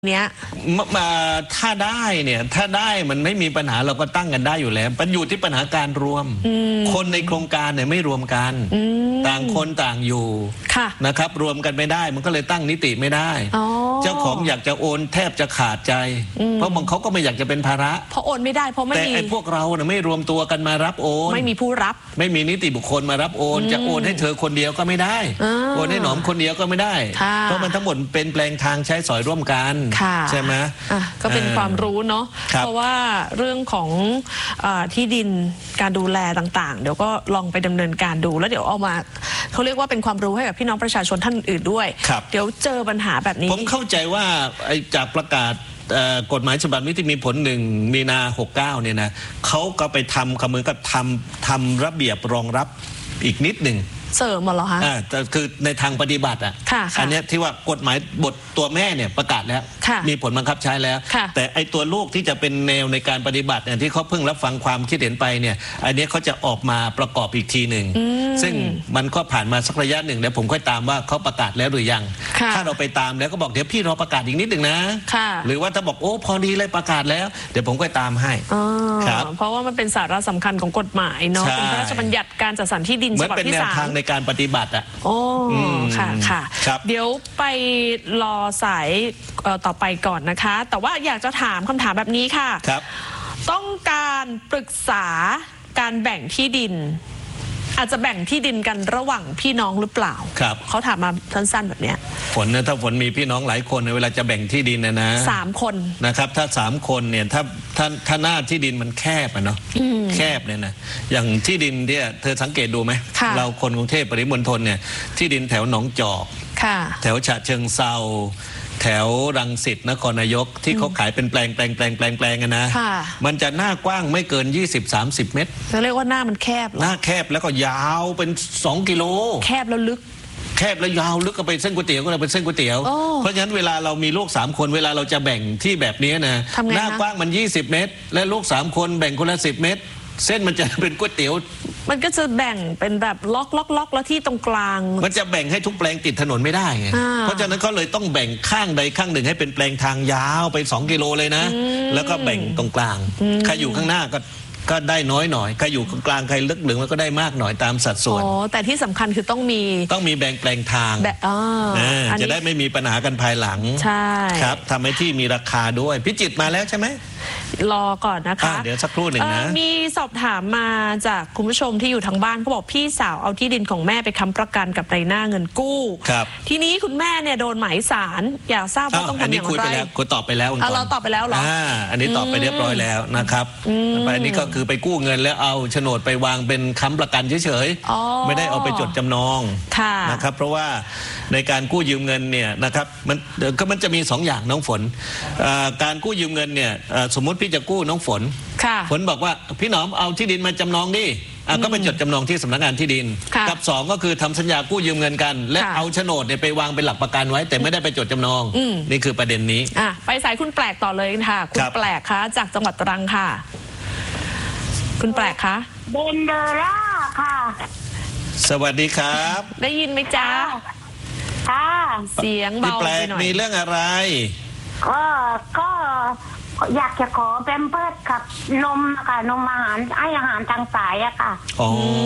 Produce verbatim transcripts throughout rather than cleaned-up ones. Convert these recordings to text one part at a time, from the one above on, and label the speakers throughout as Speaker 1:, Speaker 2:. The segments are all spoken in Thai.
Speaker 1: เนี้ย
Speaker 2: มาถ้าได้เนี่ยถ้าได้มันไม่มีปัญหาเราก็ตั้งกันได้อยู่แล้วมันอยู่ที่ปัญหาการรวมคนในโครงการเนี่ยไม่รวมกันต่างคนต่างอยู่นะครับรวมกันไม่ได้มันก็เลยตั้งนิติไม่ได้เจ้าของอยากจะโอนแทบจะขาดใจเพราะบางเขาก็ไม่อยากจะเป็นภาระ
Speaker 1: เพราะโอนไม่ได้เพราะไม่มี
Speaker 2: แต่ไอ้พวกเราเนี่ยไม่รวมตัวกันมารับโอน
Speaker 1: ไม่มีผู้รับ
Speaker 2: ไม่มีนิติบุคคลมารับโอนจะโอนให้เธอคนเดียวก็ไม่ได้โอนให้หนอมคนเดียวก็ไม่ได้เพราะมันทั้งหมดเป็นแปลงทางใช้สอยร่วมกันใช่ไหม
Speaker 1: ก็เป็นความรู้เนาะเพราะว่าเรื่องของที่ดินการดูแลต่างๆเดี๋ยวก็ลองไปดำเนินการดูแล้วเดี๋ยวเอามาเขาเรียกว่าเป็นความรู้ให้กับพี่น้องประชาชนท่านอื่นด้วยเดี๋ยวเจอปัญหาแบบนี้
Speaker 2: ผมเข้าใจว่าจากประกาศกฎหมายฉบับนี้ที่มีผลหนึ่งมีนาหกเก้าเนี่ยนะเขาก็ไปทำคำมือก็ทำทำระเบียบรองรับอีกนิดหนึ่ง
Speaker 1: เสริมหมดเหรอคะ
Speaker 2: อ่าแต่คือในทางปฏิบัติอ่ะอันนี้ที่ว่ากฎหมายบทตัวแม่เนี่ยประกาศแล้วมีผลบังคับใช้แล้วแต่ไอตัวลูกที่จะเป็นแนวในการปฏิบัติเนี่ยที่เขาเพิ่งรับฟังความคิดเห็นไปเนี่ยอันนี้เขาจะออกมาประกอบอีกทีหนึ่งซึ่งมันก็ผ่านมาสักระยะหนึ่งเดี๋ยวผมค่อยตามว่าเขาประกาศแล้วหรือยังถ้าเราไปตามแล้วก็บอกเดี๋ยวพี่รอประกาศอีกนิดหนึ่งนะหรือว่าถ้าบอกโอ้พอดีเลยประกาศแล้วเดี๋ยวผมค่อยตามให้
Speaker 1: ครับเพราะว่ามันเป็นสาระสำคัญของกฎหมายเนาะเป็นพระราชบัญญัติการจัดสรรที่ดินฉบับที่สาม
Speaker 2: ในการปฏิบัติอ่ะ
Speaker 1: โอ้ค่ะค่ะเดี๋ยวไปรอสายต่อไปก่อนนะคะแต่ว่าอยากจะถามคำถามแบบนี้ค่ะ
Speaker 2: ครับ
Speaker 1: ต้องการปรึกษาการแบ่งที่ดินอาจจะแบ่งที่ดินกันระหว่างพี่น้องหรือเปล่า
Speaker 2: ครับ
Speaker 1: เขาถามมาสั้นๆแบบเนี้ย
Speaker 2: ฝนเนี่ยถ้าฝนมีพี่น้องหลายคนเวลาจะแบ่งที่ดินนะนะ
Speaker 1: สามคน
Speaker 2: นะครับถ้าสามคนเนี่ยถ้าถ้าถ้าหน้าที่ดินมันแคบอะเนาะแคบเนี่ยนะอย่างที่ดินเนี่ยเธอสังเกตดูไหมเราคนกรุงเทพปริมณฑลเนี่ยที่ดินแถวหนองจอกแถวฉะเชิงเซาแถวรังสิตนครนายกที่เขาขายเป็นแปลงแปลงแปลงแปลงแปลงกันนะมันจะหน้ากว้างไม่เกิน ยี่สิบถึงสามสิบ เมตร
Speaker 1: เรียกว่าหน้ามันแคบ
Speaker 2: หน้าแคบแล้วก็ยาวเป็นสองกิโล
Speaker 1: แคบแล้วลึก
Speaker 2: แคบแล้วยาวลึกก็ไปเส้นก๋วยเตี๋ยวก็เลยเป็นเส้นก๋วยเตี๋ยวเพราะฉะนั้นเวลาเรามีลูกสามคนเวลาเราจะแบ่งที่แบบนี้นะหน้ากว้างมันยี่สิบเมตรและลูกสามคนแบ่งคนละสิบเมตรเส้นมันจะเป็นก๋วยเตี๋ยว
Speaker 1: มันก็จะแบ่งเป็นแบบล็อกล็อกล็อกแล้วที่ตรงกลาง
Speaker 2: มันจะแบ่งให้ทุกแปลงติดถนนไม่ได้ไงเพราะฉะนั้นเขาเลยต้องแบ่งข้างใดข้างหนึ่งให้เป็นแปลงทางยาวไปสองกิโลเลยนะแล้วก็แบ่งตรงกลางใครอยู่ข้างหน้าก็ก็ได้น้อยหน่อยใครอยู่กลางใครลึกหลึงแล้วก็ได้มากหน่อยตามสัดส่วน
Speaker 1: อ๋อแต่ที่สำคัญคือต้องมี
Speaker 2: ต้องมีแบ่งแปลงทาง
Speaker 1: แบบอ๋อ
Speaker 2: จะได้ไม่มีปัญหากันภายหลัง
Speaker 1: ใช่
Speaker 2: ครับทำให้ที่มีราคาด้วยพิจิตรมาแล้วใช่ไหม
Speaker 1: รอก่อนนะคะ
Speaker 2: เดี๋ยวสักครู่หนึ่งนะ
Speaker 1: มีสอบถามมาจากคุณผู้ชมที่อยู่ทางบ้านเขาบอกพี่สาวเอาที่ดินของแม่ไปค้ำประกันกับนายหน้าเงินกู้ทีนี้คุณแม่เนี่ยโดนหมายศาลอยากทราบว่าต้องทำอย่างไร
Speaker 2: คุยไปแล้วคุยตอบไปแล้ว
Speaker 1: เราตอบไปแล้วเหรอ
Speaker 2: อันนี้ตอบไปเรียบร้อยแล้วนะครับอันนี้ก็คือไปกู้เงินแล้วเอาโฉนดไปวางเป็นค้ำประกันเฉยๆไม่ได้เอาไปจดจำนองนะครับเพราะว่าในการกู้ยืมเงินเนี่ยนะครับมันก็มันจะมีสองอย่างน้องฝนการกู้ยืมเงินเนี่ยสมมติพี่จะกู้น้องฝนฝนบอกว่าพี่หนอมเอาที่ดินมาจำนองดิก็ไปจดจำนองที่สำนักงานที่ดินกับสองก็คือทำสัญญากู้ยืมเงินกันและเอาโฉนดเนี่ยไปวางเป็นหลักประกันไว้แต่ไม่ได้ไปจดจำนองนี่คือประเด็นนี้
Speaker 1: ไปสายคุณแปลกต่อเลยค่ะคุณแปลกคะจากจังหวัดตรังค่ะคุณแปลกคะ
Speaker 3: เบนเดอร่าค่ะ
Speaker 2: สวัสดีครับ
Speaker 1: ได้ยินไหมจ๊ะ
Speaker 3: ค่ะ
Speaker 1: เสียงเบาไปหน่อย
Speaker 2: มีเรื่องอะไร
Speaker 3: ก็ก็อยากจะขอแพมเพิร์สกับนมค่ะนมอาหารให้อาหารทางสายอะค่ะ
Speaker 2: อ๋อ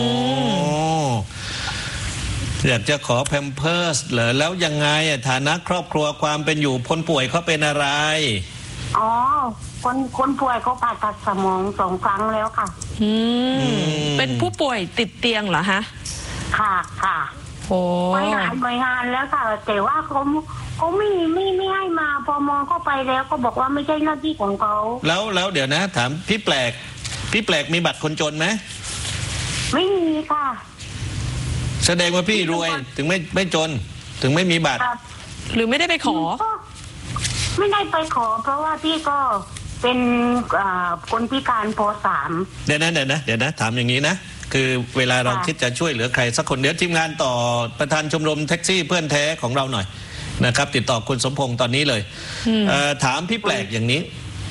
Speaker 2: อยากจะขอแพมเพิร์สเหรอแล้วยังไงฐานะครอบครัวความเป็นอยู่คนป่วยเขาเป็นอะไร
Speaker 3: อ๋อคนคนป่วยเขาผ่าตัดสมองสองครั้งแล้วค่ะ
Speaker 1: อืมเป็นผู้ป่วยติดเตียงเหรอฮะ
Speaker 3: ค่ะค่ะ
Speaker 1: โอ้
Speaker 3: ไปหาหน่วยงานแล้วค่ะแต่ว่าเขาเขาไม่ไม่ไม่ให้มาพอมองเข้าไปแล้วก็บอกว่าไม่ใช่หน้าที่ของเขา
Speaker 2: แล้วแล้วเดี๋ยวนะถามพี่แปลกพี่แปลกมีบัตรคนจนไหม
Speaker 3: ไม่มีค่ะ
Speaker 2: แสดงว่าพี่รวยถึงไม่ไม่จนถึงไม่มีบัตร
Speaker 1: หรือไม่ได้ไปขอ
Speaker 3: ไม่ได้ไปขอเพราะว่าพี่ก็เป็นคนพิการป.สาม
Speaker 2: เดี๋ยวนะเดี๋ยวนะเดี๋ยวนะถามอย่างนี้นะคือเวลาเราคิดจะช่วยเหลือใครสักคนเดี๋ยวทีมงานต่อประธานชมรมแท็กซี่เพื่อนแท้ของเราหน่อยนะครับติดต่อคุณสมพงษ์ตอนนี้เลยเอ่อถามพี่แปลกอย่างนี้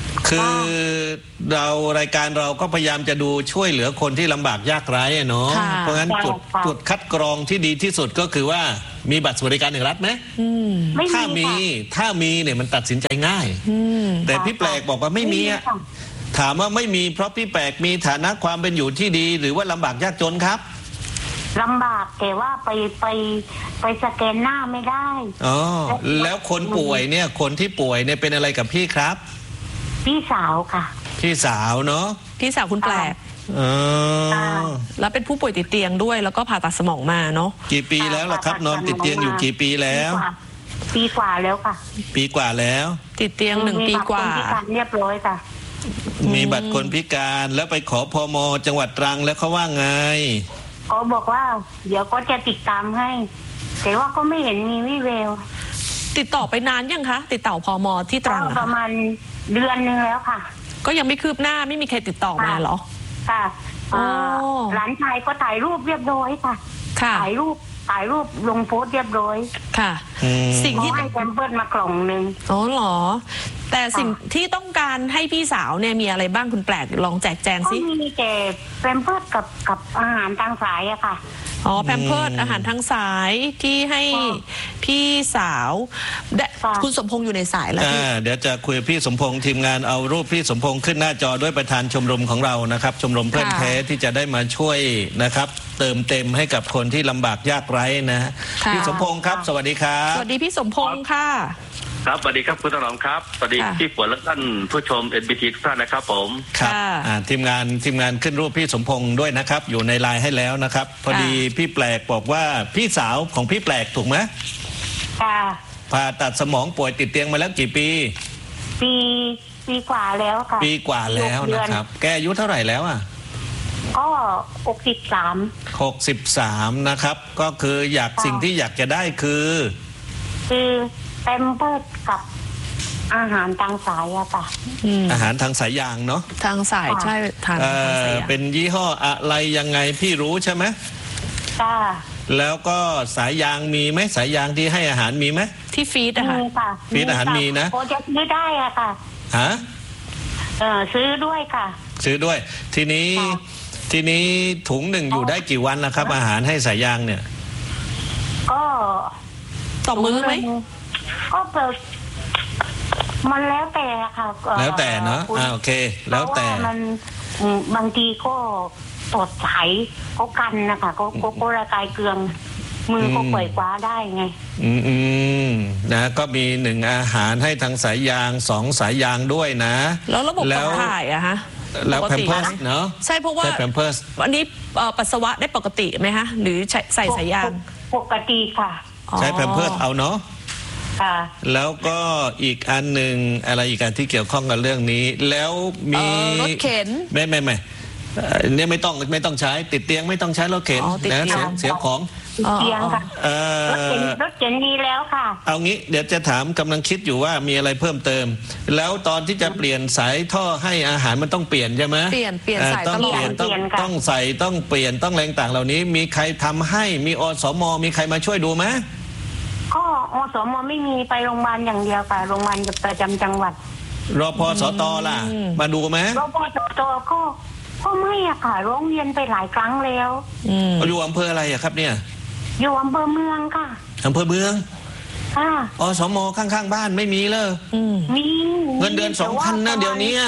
Speaker 2: คือเรารายการเราก็พยายามจะดูช่วยเหลือคนที่ลำบากยากไร้เนาะเพราะงั้นจุดจุดคัดกรองที่ดีที่สุดก็คือว่ามีบัตรสวัสดิการแห่งรัฐไหมถ้ามีถ้ามีเนี่ยมันตัดสินใจง่ายแต่พี่แปลกบอกว่าไม่มีอะถามว่าไม่มีเพราะพี่แปลกมีฐานะความเป็นอยู่ที่ดีหรือว่าลำบากยากจนครับ
Speaker 3: ลำบากแต่ว่าไปไปไปสแกนหน้าไม่ได้
Speaker 2: อ๋อแล้วคนป่วยเนี่ยคนที่ป่วยเนี่ยเป็นอะไรกับพี่ครับ
Speaker 3: พี่สาวค่ะ
Speaker 2: พี่สาวเนาะ
Speaker 1: พี่สาวคุณแปลก
Speaker 2: อ
Speaker 1: แล้วเป็นผู้ป่วยติดเตียงด้วยแล้วก็ผ่าตัดสมองมาเนาะ
Speaker 2: กี่ปีแล้วล่ะครับนอนติดเตียงอยู่กี่ปีแล้ว
Speaker 3: ปีกว่าแล้วค่ะ
Speaker 2: ปีกว่าแล้ว
Speaker 1: ติดเตียงหนึ่งปีกว่า
Speaker 3: มีบัตรคนพิการเรียบร้อยค่ะ
Speaker 2: มีบัตรคนพิการแล้วไปขอพม.จังหวัดตรังแล้วเขาว่าไง
Speaker 3: เขาบอกว่าเดี๋ยวก็จะติดตามให้แต่ว่าก็ไม่เห็นมีวิแวว
Speaker 1: ติดต่อไปนานยังคะติดต่อพม.ที่ตรัง
Speaker 3: ประมาณเดือนนึงแล้วค่ะ
Speaker 1: ก็ยังไม่คืบหน้าไม่มีใครติดต่อมาเหรอ
Speaker 3: ค่ะหลานชายก็ถ่ายรูปเรียบร้อยค่ะถ่ายรูปถ่ายรูปลงโพสเรียบร้อย
Speaker 1: ค่ะสิ่งที่
Speaker 3: ให้แอมเปิลมากล่องนึง
Speaker 1: อ๋อเหรอแต่สิ่งที่ต้องการให้พี่สาวเนี่ยมีอะไรบ้างคุณแปลกลองแจกแจงสิ
Speaker 3: ก็มีแต่แอมเปิลกับกับอาหารทางสายอะค่ะ
Speaker 1: อ๋อแพมเพิร์สอาหารทางสายที่ให้พี่สาวคุณสมพงษ์อยู่ในสายแล้ว
Speaker 2: เดี๋ยวจะคุยกับพี่สมพงษ์ทีมงานเอารูปพี่สมพงษ์ขึ้นหน้าจอด้วยประธานชมรมของเรานะครับชมรมเพื่อนแท้ที่จะได้มาช่วยนะครับเติมเต็มให้กับคนที่ลำบากยากไร้นะพี่สมพงษ์ครับสวัสดีครับ
Speaker 1: สวัสดีพี่สมพงษ์ค่ะ
Speaker 4: ครับสวัสดีครับคุณถนอมครับสวัสดีพี่ฝนและท่านผู้ชม เอ็น บี ที ทุกท่านนะครับผม
Speaker 2: ครับทีมงานทีมงานขึ้นรูปพี่สมพงษ์ด้วยนะครับอยู่ในไลน์ให้แล้วนะครับพอดีพี่แปลกบอกว่าพี่สาวของพี่แปลกถูกไหม
Speaker 3: ค่ะ
Speaker 2: ผ่าตัดสมองป่วยติดเตียงมาแล้วกี่ปี
Speaker 3: ปีปีกว่าแล้วค่ะ
Speaker 2: ปีกว่าแล้วนะครับแกอายุเท่าไหร่แล้วอ่ะ
Speaker 3: ก็หกสิบสาม
Speaker 2: หกสิบสามนะครับก็คืออยากสิ่งที่อยากจะได้คือ
Speaker 3: คือแพมเพิร์สกับอาหารทางสายอะค่ะ
Speaker 2: อาหารทางสายยางเนาะ
Speaker 1: ทางสายใช่ทางสาย
Speaker 2: เป็นยี่ห้ออะไรยังไงพี่รู้ใช่ไหม
Speaker 3: ค่ะ
Speaker 2: แล้วก็สายยางมีไหมสายยางที่ให้อาหารมีไหม
Speaker 1: ที่ฟีดอะค่ะ
Speaker 2: ฟีดอาหารมีนะ
Speaker 3: โอ้จะซื้อได้อะค่ะ
Speaker 2: ฮะ
Speaker 3: เออซื้อด้วยค่ะ
Speaker 2: ซื้อด้วยทีนี้ทีนี้ถุงหนึ่งอยู่ได้กี่วันแล้วครับอาหารให้สายยางเนี่ย
Speaker 3: ก็
Speaker 1: ต่อมื้อไหม
Speaker 3: ก็เปิดมันแล้วแต่ค่ะ
Speaker 2: แล้วแต่เนาะอ่าโอเคแล้วแต่
Speaker 3: มันบางทีก็ตดไถก็กันนะคะก็ก็ระกายเกลืองมือก็ปล่อยคว้าได้ไง
Speaker 2: อืมอืมนะก็มีหนึ่งอาหารให้ทางสายยางสองสายยางด้วยนะ
Speaker 1: แล้วระบบขับถ่ายอะฮะ
Speaker 2: แล้วแพมเพิร์สเนาะ
Speaker 1: ใช่เพราะว่า
Speaker 2: แพมเพิร์ส
Speaker 1: อันนี้ปัสสาวะได้ปกติไหมฮะหรือใส่ใส่สายยาง
Speaker 3: ปกติค่ะ
Speaker 2: ใช้แพมเพิร์สเอาเนาะแล้วก็อีกอันหนึ่งอะไรอีกอันที่เกี่ยวข้องกับเรื่องนี้แล้วมี
Speaker 1: รถเข็น
Speaker 2: ไม่ไม่ไม่เนี่ยไม่ต้องไม่ต้องใช้ติดเตียงไม่ต้องใช้รถเข็นนะเสียเสียของ
Speaker 3: เตียงค่ะรถเข็นรถเข็นดีแล้วค่ะ
Speaker 2: เอางี้เดี๋ยวจะถามกำลังคิดอยู่ว่ามีอะไรเพิ่มเติมแล้วตอนที่จะเปลี่ยนสายท่อให้อาหารมันต้องเปลี่ยนใช่ไหม
Speaker 1: เปลี่ยนเปลี่ยนสายตลอด
Speaker 2: ต้องต้องใส่ต้องเปลี่ยนต้องแรงต่างเหล่านี้มีใครทำให้มีอสม.มีใครมาช่วยดูไหม
Speaker 3: ก็อสม.ไม่มีไปโรงพยาบาลอย่างเดียวค่ะโรงพยาบาลประจำจังหวัด
Speaker 2: รพสตล่ะมาดูไหม
Speaker 3: รพสตก็ก็ไม่อะค่ะร้องเรียนไปหลายครั้งแล้ว
Speaker 2: อยู่อำเภออะไรอะครับเนี่ย
Speaker 3: อยู่อำเภอเมืองค่ะ
Speaker 2: อำเภอเมือง
Speaker 3: ค่ะ
Speaker 2: อสม.ข้างๆบ้านไม่มีเลย
Speaker 3: มี
Speaker 2: เงินเดือนสองพันนะเดี๋ยวนี้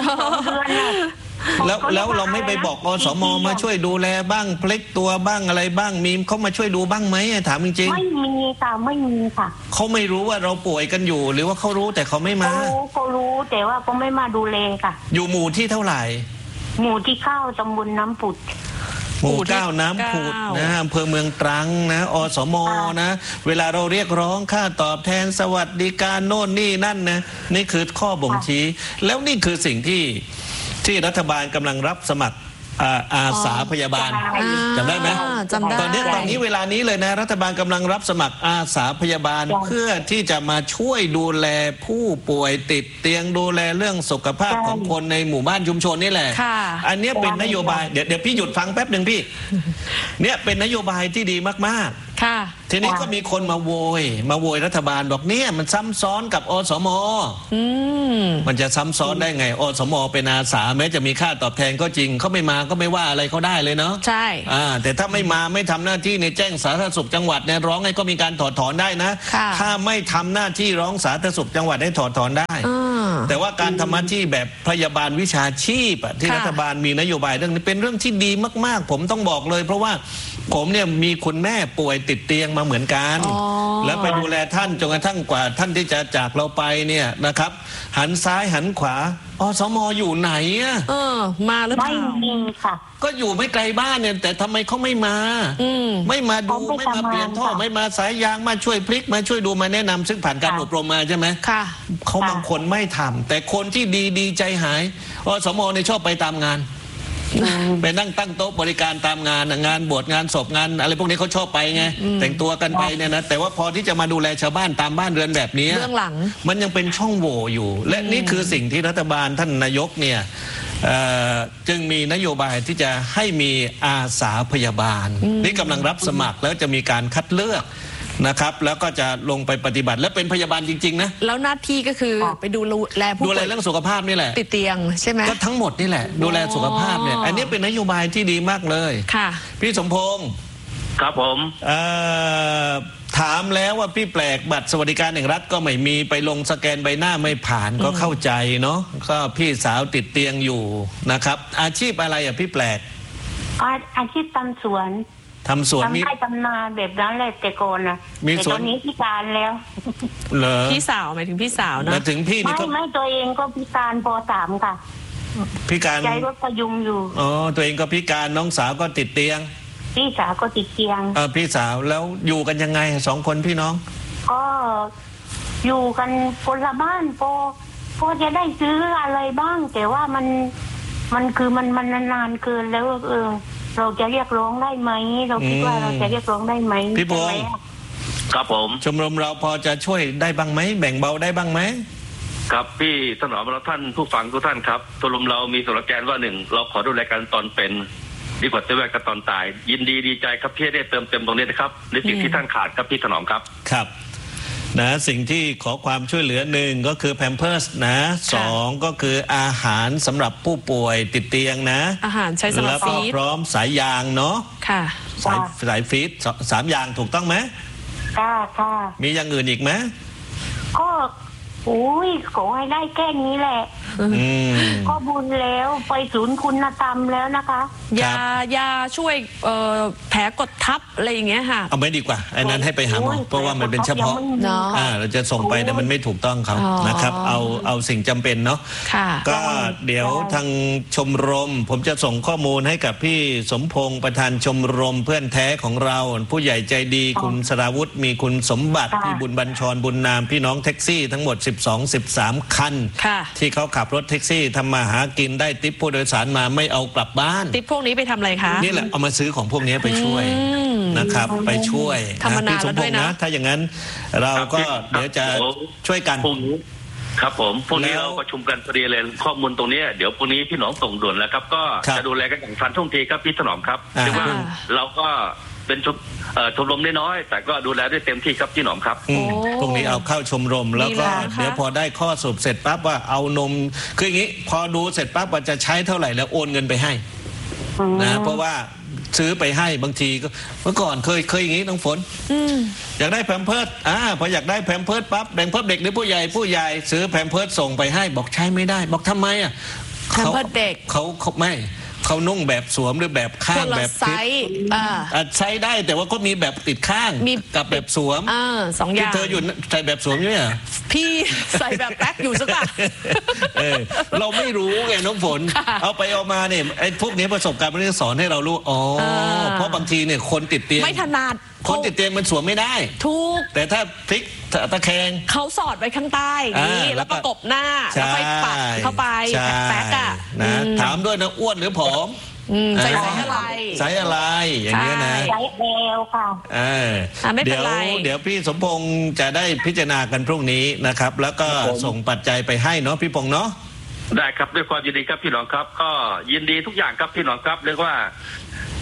Speaker 2: แล้วแล้วเราไม่ไปบอกอสม.มาช่วยดูแลบ้างพลิกตัวบ้างอะไรบ้างมีเขามาช่วยดูบ้างไหมถามจริง
Speaker 3: ๆไม่มีค่ะไม่มีค่ะ
Speaker 2: เขาไม่รู้ว่าเราป่วยกันอยู่หรือว่าเขารู้แต่เขาไม่มา
Speaker 3: เขารู้เขารู้แต่ว่าเขาไม่มาดูแลค่ะ
Speaker 2: อยู่หมู่ที่เท่าไหร่
Speaker 3: หมู่ที่เก้าตำบลน้ำผุด
Speaker 2: หมู่เก้าน้ำผุดนะอำเภอเมืองตรังนะอสม.นะเวลาเราเรียกร้องค่าตอบแทนสวัสดิการโน่นนี่นั่นนะนี่คือข้อบ่งชี้แล้วนี่คือสิ่งที่ที่รัฐบาลกำลังรับสมัครอาสาพยาบาลจำได้ไหม
Speaker 1: จำได้
Speaker 2: ตอนนี้ตอนนี้เวลานี้เลยนะรัฐบาลกำลังรับสมัครอาสาพยาบาลเพื่อที่จะมาช่วยดูแลผู้ป่วยติดเตียงดูแลเรื่องสุขภาพของคนในหมู่บ้านชุมชนนี่แหละอันนี้เป็นนโยบายเดี๋ยวเดี๋ยวพี่หยุดฟังแป๊บหนึ่งพี่เนี่ยเป็นนโยบายที่ดีมากๆ
Speaker 1: ค่ะ
Speaker 2: ทีนี้ก็มีคนมาโวยมาโวยรัฐบาลบอกเนี่ยมันซ้ำซ้อนกับอสมอืมมันจะซ้ำซ้อนได้ไงอสมเป็นอาสาแม้จะมีค่าตอบแทนก็จริงเขาไม่มาก็ไม่ว่าอะไรเขาได้เลยเนาะ
Speaker 1: ใช่
Speaker 2: อ่าแต่ถ้าไม่มาไม่ทำหน้าที่ในแจ้งสาธารณสุขจังหวัดเนี่ยร้องให้ก็มีการถอดถอนได้นะถ้าไม่ทำหน้าที่ร้องสาธารณสุขจังหวัดให้ถอดถอนได้แต่ว่าการทำหน้าที่แบบพยาบาลวิชาชีพที่รัฐบาลมีนโยบายเรื่องนี้เป็นเรื่องที่ดีมากๆผมต้องบอกเลยเพราะว่าผมเนี่ยมีคุณแม่ป่วยติดเตียงมาเหมือนกันแล้วไปดูแลท่านจนกระทั่งกว่าท่านที่จะจากเราไปเนี่ยนะครับหันซ้ายหันขวาอสมอยู่ไหนอ่ะ
Speaker 1: เออมาหรือเปล่า
Speaker 3: ไม่มีค่ะ
Speaker 2: ก็อยู่ไม่ไกลบ้านเนี่ยแต่ทำไมเขาไม่มาไม่มาดูไม่มาเปลี่ยนท่อไม่มาสายยางมาช่วยพลิกมาช่วยดูมาแนะนำซึ่งผ่านการอบรมมาใช่ไหม
Speaker 1: ค่ะ
Speaker 2: เขาบางคนไม่ทำแต่คนที่ดีดีใจหายอสมเนี่ยชอบไปตามงานไปนั่งตั้งโต๊ะบริการตามงานงานบวชงานศพงานอะไรพวกนี้เขาชอบไปไงแต่งตัวกันไปเนี่ยนะแต่ว่าพอที่จะมาดูแลชาวบ้านตามบ้านเรือนแบบนี้
Speaker 1: เรื่องหลัง
Speaker 2: มันยังเป็นช่องโหว่อยู่และนี่คือสิ่งที่รัฐบาลท่านนายกเนี่ยจึงมีนโยบายที่จะให้มีอาสาพยาบาลนี่กำลังรับสมัครแล้วจะมีการคัดเลือกนะครับแล้วก็จะลงไปปฏิบัติและเป็นพยาบาลจริงๆนะ
Speaker 1: แล้วหน้าที่ก็คือไปดูแลผู้
Speaker 2: ดูแลเรื่องสุขภาพนี่แหละ
Speaker 1: ติดเตียงใช่ไหม
Speaker 2: ก็ทั้งหมดนี่แหละดูแลสุขภาพเนี่ยอันนี้เป็นนโยบายที่ดีมากเลย
Speaker 1: ค่ะ
Speaker 2: พี่สมพงษ์
Speaker 4: ครับผม
Speaker 2: ถามแล้วว่าพี่แปลกบัตรสวัสดิการแห่งรัฐก็ไม่มีไปลงสแกนใบหน้าไม่ผ่านก็เข้าใจเนาะก็พี่สาวติดเตียงอยู่นะครับอาชีพอะไรอ่ะพี่แปลก
Speaker 3: อาชีพทำสวน
Speaker 2: ทำสวน
Speaker 3: มีทำไร่ทำนาแบบนั้นเลยแต่ก่อนนะแต่ตอนนี้พิการแล้ว
Speaker 2: เหรอ
Speaker 1: พี่สาวหมายถึงพี่สาวนะ
Speaker 2: มาถึงพี่นี่
Speaker 3: ไม่ไม่ตัวเองก็พิการป.สาม ค่ะ
Speaker 2: พิการ
Speaker 3: ใจรถพยุงอยู่
Speaker 2: อ๋อตัวเองก็พิการน้องสาวก็ติดเตียง
Speaker 3: พี่สาวก็ติดเตียง
Speaker 2: เออพี่สาวแล้วอยู่กันยังไงสองคนพี่น้อง
Speaker 3: ก็อยู่กันคนละบ้านโปโปจะได้ซื้ออะไรบ้างแต่ว่ามันมันคือมันมันนานๆเกินแล้วเออเราจะเรียกร้องได้ไหมเราคิดว่าเราจะเรียกร้องได้ไหม
Speaker 2: พี่พงษ์
Speaker 4: ครับผม
Speaker 2: ชมรมเราพอจะช่วยได้บ้างไหมแบ่งเบาได้บ้างไหม
Speaker 4: ครับพี่ถนอมเราท่านผู้ฟังทุกท่านครับชมรมเรามีสโลแกนว่าหนึ่งเราขอดูแลกันตอนเป็นดีกว่าจะแวกกันตอนตายยินดีดีใจครับพี่ได้เติมเต็มตรงนี้นะครับในสิ่งที่ท่านขาดครับพี่ถนอมครับ
Speaker 2: ครับนะสิ่งที่ขอความช่วยเหลือหนึ่งก็คือแพมเพิร์สนะสองก็คืออาหารสำหรับผู้ป่วยติดเตียงนะ
Speaker 1: อาหารใช้สำหรับฟีด
Speaker 2: พร้อมสายยางเนาะ
Speaker 1: ค่ะ
Speaker 2: สายสายฟีดสามอย่างถูกต้องไหม
Speaker 3: ค่ะค่ะ
Speaker 2: มีอย่างอื่นอีกไหม
Speaker 3: ก็โอ้ยขอให้ได้แค่นี้แหละก็บุญแล้วไปศูนย์คุณธรรมแล้วนะคะ
Speaker 1: ยายาช่วยแผลกดทับอะไรอย่างเงี้ยค่ะ
Speaker 2: เอาไม่ดีกว่าอันนั้นให้ไปหาหมอเพราะว่ามันเป็นเฉพาะอ่าเราจะส่งไปแต่มันไม่ถูกต้องเขานะครับเอาเอาสิ่งจำเป็นเนาะก็เดี๋ยวทางชมรมผมจะส่งข้อมูลให้กับพี่สมพงษ์ประธานชมรมเพื่อนแท้ของเราผู้ใหญ่ใจดีคุณสราวุฒิมีคุณสมบัติพี่บุญบัญชรบุญนามพี่น้องแท็กซี่ทั้งหมดสิบสอง สิบสามคันที่เขาขับรถแท็กซี่ทำมาหากินได้ทิปผู้โดยสารมาไม่เอากลับบ้าน
Speaker 1: ทิปพวกนี้ไปทำอะไรคะ
Speaker 2: นี่แหละเอามาซื้อของพวกนี้ไปช่วยนะครับไปช่วย
Speaker 1: พี่สมพงษ์นะ
Speaker 2: ถ้าอย่างนั้นเราก็เดี๋ยวจะช่วยกัน
Speaker 4: ครับผมพรุ่งนี้เราประชุมกันพอดีเลยข้อมูลตรงนี้เดี๋ยวพรุ่งนี้พี่น้องส่งด่วนแล้วครับก็จะดูแลกันอย่างทันท่วงทีครับพี่ถนอมครับแต่ว่าเราก็เป็นชมชมรมน้อยๆแต่ก็ดูแลได้เต็มที่ครับพี่หนอมครับ
Speaker 2: พรุ่งนี้เอาเข้าชมรมแล้วก็เดี๋ยวพอได้ข้อสรุปเสร็จปั๊บว่าเอานมคืออย่างนี้พอดูเสร็จปั๊บว่าจะใช้เท่าไหร่แล้วโอนเงินไปให้นะเพราะว่าซื้อไปให้บางทีก็เมื่อก่อนเคยเคยอย่างนี้น้องฝนอยากได้แพมเพิร์สอ่าพออยากได้แพมเพิร์สปั๊บแบ่งเพิ่มเด็กหรือผู้ใหญ่ผู้ใหญ่ซื้อแพมเพิร์สส่งไปให้บอกใช้ไม่ได้บอกทำไมอ่ะ
Speaker 1: เขาเด็ก
Speaker 2: เขาเขาไม่เขานุ่งแบบสวมหรือแบบข้างแบบ
Speaker 1: ไซส์
Speaker 2: ใช้ได้แต่ว่าก็มีแบบติดข้างกับแบบสวม
Speaker 1: สองอย่าง
Speaker 2: เธออยู่ใส่แบบสวมเนี่ย
Speaker 1: พี่ใส่แบบแป๊กอยู่สักป่ะ
Speaker 2: เราไม่รู้ไงน้องฝนเอาไปเอามาเนี่ยไอ้พวกนี้ประสบการณ์มันจะสอนให้เรารู้อ๋อเพราะบางทีเนี่ยคนติดเตียง
Speaker 1: ไม่ถนัด
Speaker 2: คนติดเตียงมันสวมไม่ได้
Speaker 1: ถูก
Speaker 2: แต่ถ้าพลิกตะแคง
Speaker 1: เขาสอดไว้ข้างใต้นี่แล้วประกบหน้าแล้วไปปัดเข้าไปแป๊กอ่ะ
Speaker 2: นะถามด้วยนะอ้วนหรือผอม
Speaker 1: ใส่สายอะไร
Speaker 2: สายอะไรอย่างเงี้ยนะ
Speaker 3: สายเอวค่ะ
Speaker 2: เออเดี๋ยวเดี๋ยวพี่สมพงษ์จะได้พิจารณากันพรุ่งนี้นะครับแล้วก็ส่งปัจจัยไปให้เนาะพี่พงษ์เนาะ
Speaker 4: ได้ครับด้วยความยินดีครับพี่น้องครับก็ยินดีทุกอย่างครับพี่น้องครับเรียกว่า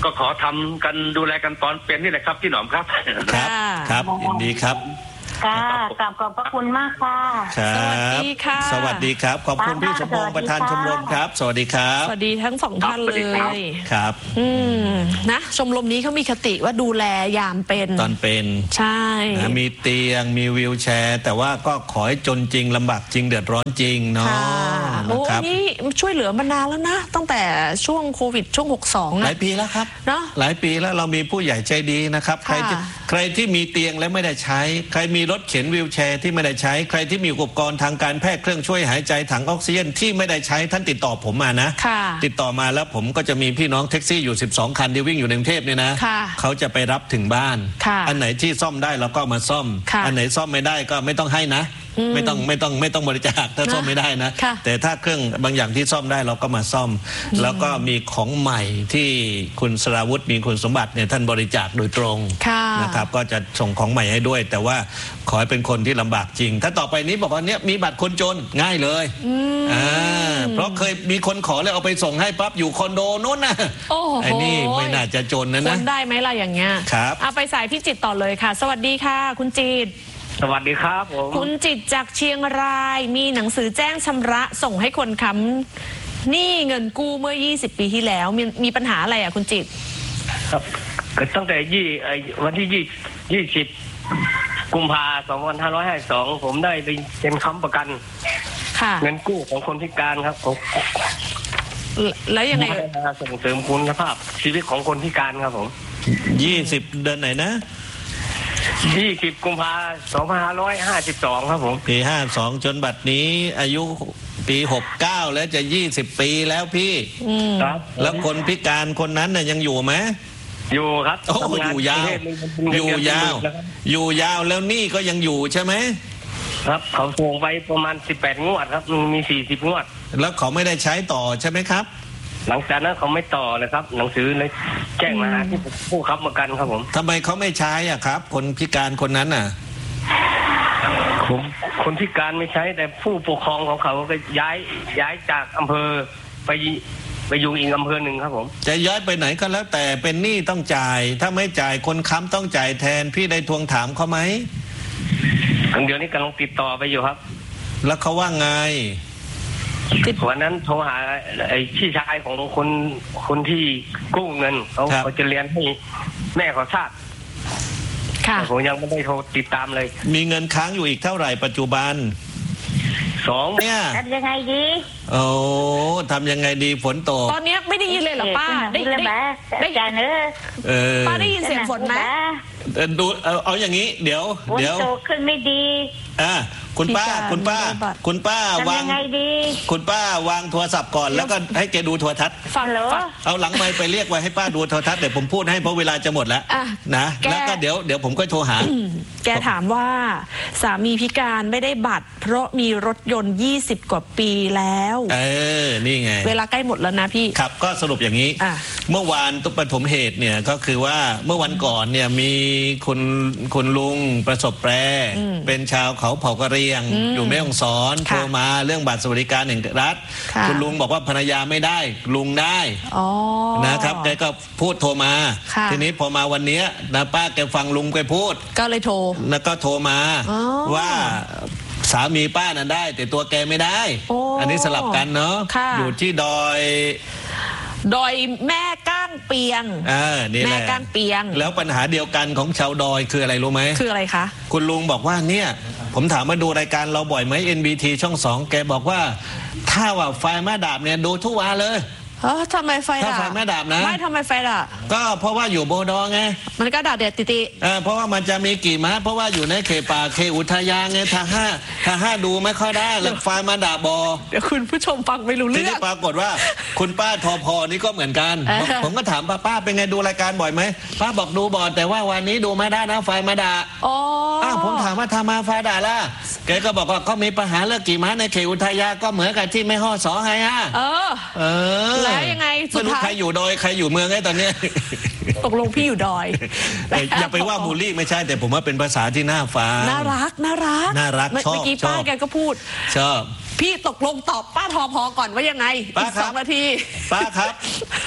Speaker 4: ก็ขอทำกันดูแลกันตอนเป็นนี่แหละครับพี่หนอมครับ
Speaker 2: ครับครับยินดีครับ
Speaker 3: ค่ะกราบขอบพระคุณมากค่ะ
Speaker 2: สวัสดีค่ะสวัสดีครับขอบคุณพี่สมพงษ์ประธานชมรมครับสวัสดีครับ
Speaker 1: สวัสดีทั้งสองท่านเลย
Speaker 2: ครับ
Speaker 1: อืมนะชมรมนี้เขามีคติว่าดูแลยามเป็น
Speaker 2: ตอนเป็น
Speaker 1: ใช่
Speaker 2: มีเตียงมีวีลแชร์แต่ว่าก็ขอให้จนจริงลำบากจริงเดือดร้อนจริงเนาะ
Speaker 1: โอ้นี่ช่วยเหลือมานานแล้วนะตั้งแต่ช่วงโควิดช่วงหกสิบสอง
Speaker 2: หลายปีแล้วครับ
Speaker 1: เนาะ
Speaker 2: หลายปีแล้วเรามีผู้ใหญ่ใจดีนะครับใครใครที่มีเตียงและไม่ได้ใช้ใครมีรถเข็นวีลแชร์ที่ไม่ได้ใช้ใครที่มีอุปกรณ์ทางการแพทย์เครื่องช่วยหายใจถังออกซิเจนที่ไม่ได้ใช้ท่านติดต่อผมมานะติดต่อมาแล้วผมก็จะมีพี่น้องแท็กซี่อยู่สิบสองคันที่วิ่งอยู่ในกรุงเทพเนี่ยนะเขาจะไปรับถึงบ้านอันไหนที่ซ่อมได้เราก็มาซ่อมอันไหนซ่อมไม่ได้ก็ไม่ต้องให้นะไม่ต้องไม่ต้องไม่ต้องบริจาคถ้าซ่อมไม่ได้นะแต่ถ้าเครื่องบางอย่างที่ซ่อมได้เราก็มาซ่อมแล้วก็มีของใหม่ที่คุณสราวุธมีคุณสมบัติเนี่ยท่านบริจาคโดยตรงนะครับก็จะส่งของใหม่ให้ด้วยแต่ว่าขอให้เป็นคนที่ลำบากจริงถ้าต่อไปนี้บอกว่าเนี้ยมีบัตรคนจนง่ายเลยอ่าเพราะเคยมีคนขอแล้วเอาไปส่งให้ปั๊บอยู่คอนโดนู้นนะไอ้นี่ไม่น่าจะจนนะนะ
Speaker 1: ได้ไหมล่ะอย่างเงี้ย
Speaker 2: ครับ
Speaker 1: เอาไปสายพี่จิตต่อเลยค่ะสวัสดีค่ะคุณจิต
Speaker 4: สวัสดีครับผม
Speaker 1: คุณจิตจากเชียงรายมีหนังสือแจ้งชำระส่งให้คนค้ำหนี้เงินกู้เมื่อยี่สิบปีที่แล้วมีมีปัญหาอะไรอ่ะคุณจิต
Speaker 4: ครับตั้งแต่ยี่วันที่ยี่ยี่สิบกุมภาสองพันห้าร้อยห้าสิบสองผมได้ไปเป็นค้ำประกันเงินกู้ของคนพิการครับผม
Speaker 1: แล้วยังไง
Speaker 4: ส่งเสริมคุณภาพชีวิตของคนพิการครับผม
Speaker 2: ยี่สิบเดือนไหนนะ
Speaker 4: ยี่สิบกุมภาสองพันห้าร้อยห้าสิบสองครับผม
Speaker 2: ปีห้าสองจนบัดนี้อายุปีหกเก้าแล้วจะยี่สิบปีแล้วพี่
Speaker 4: ครับ
Speaker 2: แล้วคนพิการคนนั้นน่ะยังอยู่ไหม
Speaker 4: อยู่ครับ
Speaker 2: โอ้อยู่ยาวอยู่ยาวอยู่ยาวแล้วนี่ก็ยังอยู่ใช่ไหม
Speaker 4: ครับเขาส่งไปประมาณสิบแปดงวดครับมีสี่สิบงวด
Speaker 2: แล้วเขาไม่ได้ใช้ต่อใช่ไหมครับ
Speaker 4: หลังจากนั้นเขาไม่ต่อเลยครับหนังสือเลยแจ้งมาที่ผู้ค้ำประกันครับผม
Speaker 2: ทำไมเขาไม่ใช้อ่ะครับคนพิการคนนั้นน่ะ
Speaker 4: ผมคนพิการไม่ใช้แต่ผู้ปกครองของเขาก็ย้ายย้ายจากอำเภอไปไปอยู่อีกอำเภอหนึ่งครับผม
Speaker 2: จะย้ายไปไหนก็แล้วแต่เป็นหนี้ต้องจ่ายถ้าไม่จ่ายคนค้ำต้องจ่ายแทนพี่ได้ทวงถามเขาไหม
Speaker 4: เดี๋ยวนี้กำลังติดต่อไปอยู่ครับ
Speaker 2: แล้วเขาว่าไง
Speaker 4: วันนั้นโทรหาไอ้พี่ชายของคนคนที่กู้เงินเขาเขาจะเรียนให้แม่เขาทราบผมยังไม่ได้โทรติดตามเลย
Speaker 2: มีเงินค้างอยู่อีกเท่าไหร่ปัจจุบัน
Speaker 4: สอง
Speaker 2: เนี่ย
Speaker 3: ทำยังไงดี
Speaker 2: โอ้ทำยังไงดีฝนตก
Speaker 1: ตอนนี้ไม่ได้ยินเลยเหรอป้าได้ยินไหม
Speaker 3: ได้ยินเนอะ
Speaker 1: ป้าได้ยินเสียงฝนไหม
Speaker 2: ดูเอาอย่างนี้เดี๋ยวเดี๋ยว
Speaker 3: ฝนตกขึ้นไม่ดี
Speaker 2: อ่าคุณป้าคุณป้าคุณป้าวางคุณป้าวางโทรศัพท์ก่อนแล้วก็ให้แกดูโทรทัศน์
Speaker 1: ฟังเหรอ
Speaker 2: เอาหลังไมค์ไปเรียกไว้ให้ป้าดูโทรทัศน์เดี๋ยวผมพูดให้เพราะเวลาจะหมดแล้วนะแล้วก็เดี๋ยวเดี๋ยวผมก็โทรหา
Speaker 1: แกถามว่าสามีพิการไม่ได้บัตรเพราะมีรถยนต์ยี่สิบกว่าปีแล้ว
Speaker 2: เออนี่ไง
Speaker 1: เวลาใกล้หมดแล้วนะพี่
Speaker 2: ครับก็สรุปอย่างนี้เมื่อวานตุปฐมเหตุเนี่ยก็คือว่าเมื่อวันก่อนเนี่ยมีคุณคุณลุงประสบแปรเป็นชาวเขาเผ่ากะเหรี่ยงอยู่แม่ฮ่องสอนโทรมาเรื่องบัตรสวัสดิการแห่งรัฐคุณลุงบอกว่าภรรยาไม่ได้ลุงได้นะครับแกก็พูดโทรมาทีนี้พอมาวันนี้นะป้าแกฟังลุงแกพูด
Speaker 1: ก็เลยโทร
Speaker 2: แล้วก็โทรมาว่าสามีป้าน่ะได้แต่ตัวแกไม่ได้อันนี้สลับกันเนาะอยู่ที่ดอย
Speaker 1: ดอยแม่ก้างเปียงแม่ก้างเปียง
Speaker 2: แล้วปัญหาเดียวกันของชาวดอยคืออะไรรู้ไหม
Speaker 1: คืออะไรคะ
Speaker 2: คุณลุงบอกว่าเนี่ยผมถามมาดูรายการเราบ่อยไหม เอ็น บี ที ช่องสองแกบอกว่าถ้าว่าไฟแม่ดาบเนี่ยดูทุกวันเลย
Speaker 1: เออทำไมไฟดับ
Speaker 2: ถ้าไฟแม่ดาบนะ
Speaker 1: ไม่ทำไมไฟดับ
Speaker 2: ก็เพราะว่าอยู่โบดอไง
Speaker 1: มันก็ดับเด็ดติติ
Speaker 2: เออเพราะว่ามันจะมีกี่ม้าเพราะว่าอยู่ในเขตป่าเขตอุทยานไงถ้าห้าถ้าห้าดูไม่ค่อยได้แล้วไฟมาดับบอ
Speaker 1: เดี๋ยวคุณผู้ชมฟังไม่รู้เรื่อง
Speaker 2: ทีนี้ปรากฏว่าคุณป้าทอพอนี่ก็เหมือนกันผมก็ถามป้าป้าเป็นไงดูรายการบ่อยไหมป้าบอกดูบ่อยแต่ว่าวันนี้ดูไม่ได้นะไฟมาดับ
Speaker 1: อ๋อ
Speaker 2: อ้าวผมถามว่าทำมาไฟดับล่ะแกก็บอกว่าก็มีปัญหาเรื่องกี่ม้าในเขตอุทยานก็เหมือนกับที่แม่ฮ่องสอนไงอ่ะ
Speaker 1: เออเอ
Speaker 2: อ
Speaker 1: แล้วยังไง
Speaker 2: ไม่รู้ใครอยู่ดอยใครอยู่เมืองไงตอนนี้
Speaker 1: ตกลงพี่อยู่ดอย
Speaker 2: อย่าไปว่าบูลลี่ไม่ใช่แต่ผมว่าเป็นภาษาที่น่าฟัง
Speaker 1: น่ารักน่ารัก
Speaker 2: น่ารักชอบ
Speaker 1: เมื่อกี้ป้าแกก็พูด
Speaker 2: ชอบ
Speaker 1: พี่ตกลงตอบป้าทอพอก่อนว่ายังไง
Speaker 2: ป้าครับ
Speaker 1: สองนาที
Speaker 2: ป้าครับ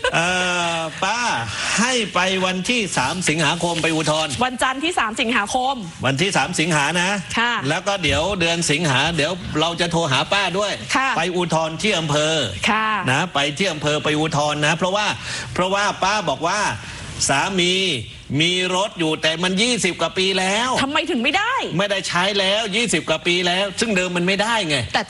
Speaker 2: ป้าให้ไปวันที่สามสิงหาคมไปอุทธรณ์
Speaker 1: วันจันทร์ที่สามสิงหาคม
Speaker 2: วันที่สามสิงหานะ
Speaker 1: ค่ะ
Speaker 2: แล้วก็เดี๋ยวเดือนสิงหาเดี๋ยวเราจะโทรหาป้าด้วยไปอุทธรณ์ที่อำเภอ
Speaker 1: ค่ะ
Speaker 2: นะไปที่อำเภอไปอุทธรณ์นะเพราะว่าเพราะว่าป้าบอกว่าสามีมีรถอยู่แต่มันยี่สิบกว่าปีแล้ว
Speaker 1: ทำไมถึงไม่ได้
Speaker 2: ไม่ได้ใช้แล้วยี่สิบกว่าปีแล้วซึ่งเดิมมันไม่ได้ไง